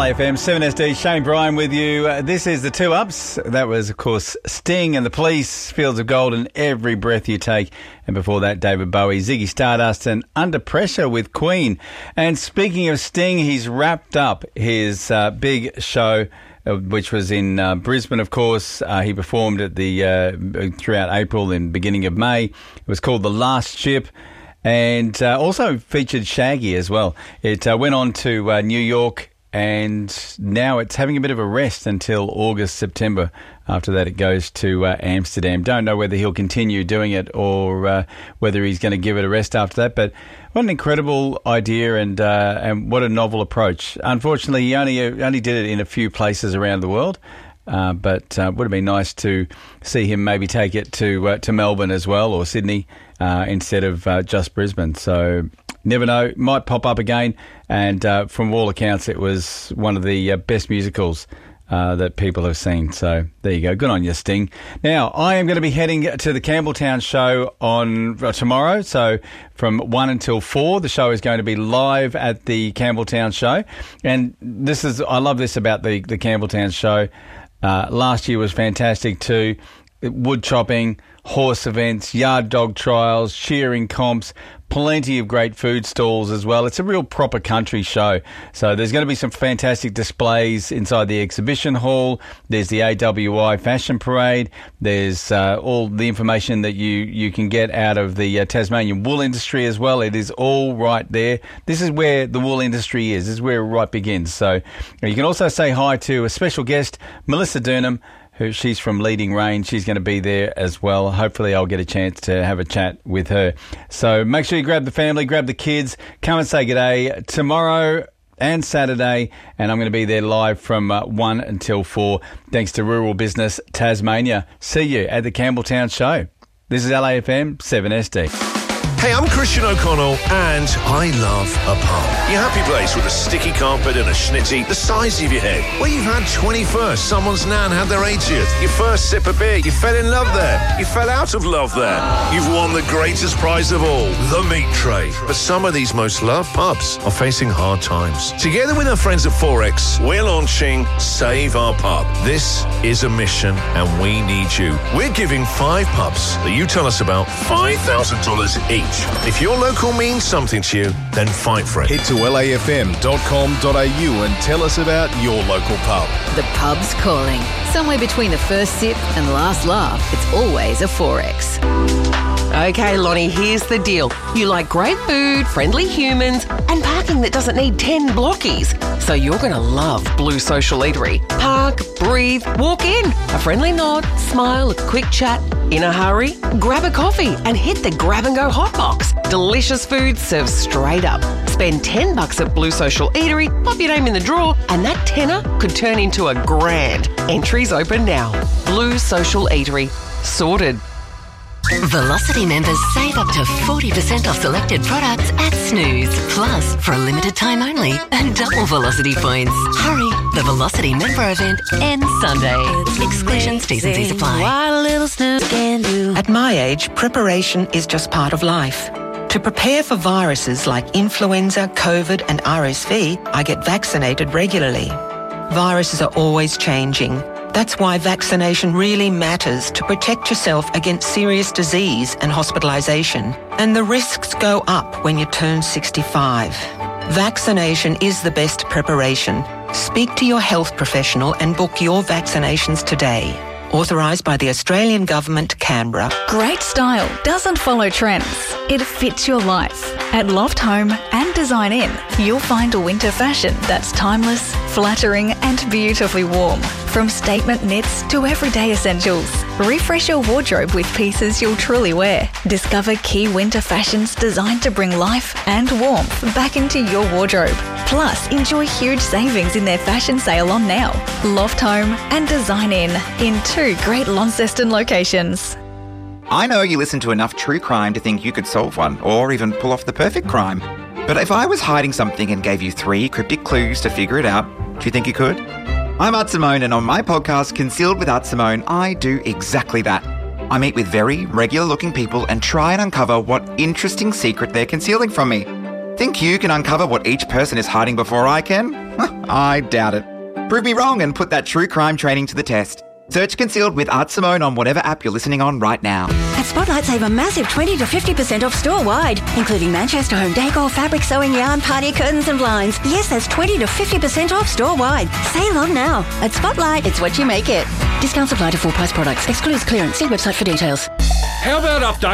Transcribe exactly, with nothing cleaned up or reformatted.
A F M, seven S D, Shane Bryan with you. Uh, this is the Two Ups. That was, of course, Sting and the Police, Fields of Gold and Every Breath You Take. And before that, David Bowie, Ziggy Stardust and Under Pressure with Queen. And speaking of Sting, he's wrapped up his uh, big show, uh, which was in uh, Brisbane, of course. Uh, he performed at the uh, throughout April and beginning of May. It was called The Last Ship. And uh, also featured Shaggy as well. It uh, went on to uh, New York, and now it's having a bit of a rest until August, September. After that, it goes to uh, Amsterdam. Don't know whether he'll continue doing it or uh, whether he's going to give it a rest after that. But what an incredible idea, and uh, and what a novel approach. Unfortunately, he only only did it in a few places around the world. Uh, but uh, would have been nice to see him maybe take it to uh, to Melbourne as well, or Sydney, uh, instead of uh, just Brisbane. So never know, might pop up again. And uh, from all accounts, it was one of the uh, best musicals uh, that people have seen. So there you go. Good on you, Sting. Now, I am going to be heading to the Campbelltown show on uh, tomorrow. So from one until four, the show is going to be live at the Campbelltown show. And this is, I love this about the, the Campbelltown show. Uh, last year was fantastic too. Wood chopping, horse events, yard dog trials, shearing comps, plenty of great food stalls as well. It's a real proper country show. So there's going to be some fantastic displays inside the exhibition hall. There's the A W I fashion parade. There's uh, all the information that you, you can get out of the uh, Tasmanian wool industry as well. It is all right there. This is where the wool industry is. This is where it right begins. So you can also say hi to a special guest, Melissa Durnham, who she's from Leading Range. She's going to be there as well. Hopefully I'll get a chance to have a chat with her. So make sure you grab the family, grab the kids, come and say good day tomorrow and Saturday, and I'm going to be there live from uh, one until four, thanks to Rural Business Tasmania. See you at the Campbelltown show. This is L A F M, seven S D. Hey, I'm Christian O'Connell, and I love a pub. Your happy place with a sticky carpet and a schnitty the size of your head. Where you've had twenty-first, someone's nan had their eightieth, your first sip of beer, you fell in love there, you fell out of love there. You've won the greatest prize of all, the meat tray. But some of these most loved pubs are facing hard times. Together with our friends at Forex, we're launching Save Our Pub. This is a mission, and we need you. We're giving five pubs that you tell us about five thousand dollars each. If your local means something to you, then fight for it. Head to L A F M dot com dot a u and tell us about your local pub. The pub's calling. Somewhere between the first sip and last laugh, it's always a Forex. Okay, Lonnie, here's the deal. You like great food, friendly humans, and parking that doesn't need ten blockies. So you're going to love Blue Social Eatery. Park, breathe, walk in. A friendly nod, smile, a quick chat. In a hurry, grab a coffee and hit the grab and go hot box. Delicious food served straight up. Spend ten bucks at Blue Social Eatery, pop your name in the draw, and that tenner could turn into a grand. Entries open now. Blue Social Eatery. Sorted. Velocity members save up to forty percent off selected products at Snooze. Plus, for a limited time only, and double Velocity points. Hurry, the Velocity member event ends Sunday. Exclusions, T's and C's apply. What a little Snooze can do. At my age, preparation is just part of life. To prepare for viruses like influenza, COVID and R S V, I get vaccinated regularly. Viruses are always changing. That's why vaccination really matters to protect yourself against serious disease and hospitalisation. And the risks go up when you turn sixty-five. Vaccination is the best preparation. Speak to your health professional and book your vaccinations today. Authorised by the Australian Government, Canberra. Great style doesn't follow trends. It fits your life. At Loft Home and Design In, you'll find a winter fashion that's timeless, flattering and beautifully warm. From statement knits to everyday essentials. Refresh your wardrobe with pieces you'll truly wear. Discover key winter fashions designed to bring life and warmth back into your wardrobe. Plus, enjoy huge savings in their fashion sale on now. Loft Home and Design In, in two great Launceston locations. I know you listen to enough true crime to think you could solve one, or even pull off the perfect crime. But if I was hiding something and gave you three cryptic clues to figure it out, do you think you could? I'm Art Simone, and on my podcast, Concealed with Art Simone, I do exactly that. I meet with very regular-looking people and try and uncover what interesting secret they're concealing from me. Think you can uncover what each person is hiding before I can? I doubt it. Prove me wrong and put that true crime training to the test. Search Concealed with Art Simone on whatever app you're listening on right now. At Spotlight, save a massive twenty to fifty percent off store-wide, including Manchester home decor, fabric, sewing yarn, party curtains and blinds. Yes, that's twenty to fifty percent off store-wide. Sale on now. At Spotlight, it's what you make it. Discounts apply to full-price products. Excludes clearance. See website for details. How about update